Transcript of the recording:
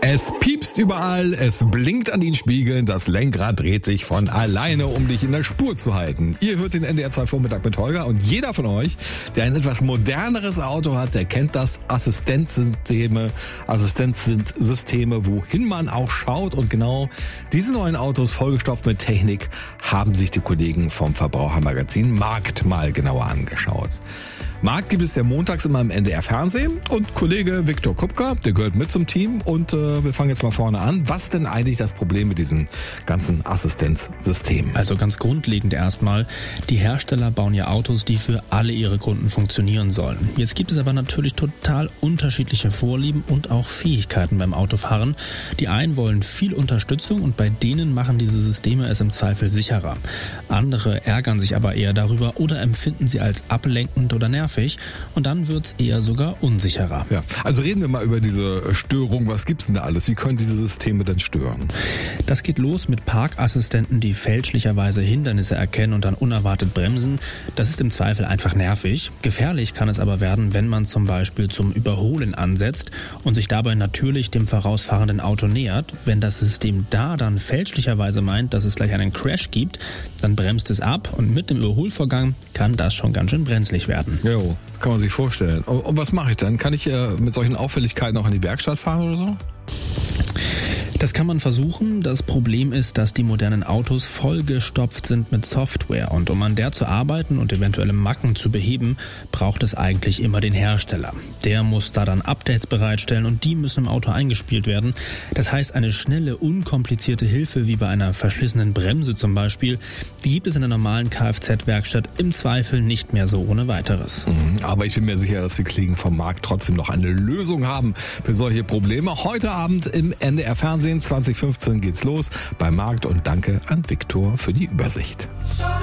Es piepst überall, es blinkt an den Spiegeln, das Lenkrad dreht sich von alleine, um dich in der Spur zu halten. Ihr hört den NDR 2 Vormittag mit Holger und jeder von euch, der ein etwas moderneres Auto hat, der kennt das Assistenzsysteme, wohin man auch schaut. Und genau diese neuen Autos, vollgestopft mit Technik, haben sich die Kollegen vom Verbrauchermagazin Markt mal genauer angeschaut. Markt gibt es ja montags immer im NDR Fernsehen und Kollege Viktor Kupka, der gehört mit zum Team und wir fangen jetzt mal vorne an. Was ist denn eigentlich das Problem mit diesen ganzen Assistenzsystemen? Also ganz grundlegend erstmal, die Hersteller bauen ja Autos, die für alle ihre Kunden funktionieren sollen. Jetzt gibt es aber natürlich total unterschiedliche Vorlieben und auch Fähigkeiten beim Autofahren. Die einen wollen viel Unterstützung und bei denen machen diese Systeme es im Zweifel sicherer. Andere ärgern sich aber eher darüber oder empfinden sie als ablenkend oder nervig. Und dann wird's eher sogar unsicherer. Ja, also reden wir mal über diese Störung. Was gibt's denn da alles? Wie können diese Systeme denn stören? Das geht los mit Parkassistenten, die fälschlicherweise Hindernisse erkennen und dann unerwartet bremsen. Das ist im Zweifel einfach nervig. Gefährlich kann es aber werden, wenn man zum Beispiel zum Überholen ansetzt und sich dabei natürlich dem vorausfahrenden Auto nähert. Wenn das System da dann fälschlicherweise meint, dass es gleich einen Crash gibt, dann bremst es ab und mit dem Überholvorgang kann das schon ganz schön brenzlig werden. Jo, kann man sich vorstellen. Und was mache ich dann? Kann ich mit solchen Auffälligkeiten auch in die Werkstatt fahren oder so? Das kann man versuchen. Das Problem ist, dass die modernen Autos vollgestopft sind mit Software. Und um an der zu arbeiten und eventuelle Macken zu beheben, braucht es eigentlich immer den Hersteller. Der muss da dann Updates bereitstellen und die müssen im Auto eingespielt werden. Das heißt, eine schnelle, unkomplizierte Hilfe wie bei einer verschlissenen Bremse zum Beispiel, die gibt es in der normalen Kfz-Werkstatt im Zweifel nicht mehr so ohne weiteres. Aber ich bin mir sicher, dass die Kollegen vom Markt trotzdem noch eine Lösung haben für solche Probleme. Heute Abend im NDR Fernsehen 2015 geht's los beim Markt und danke an Viktor für die Übersicht.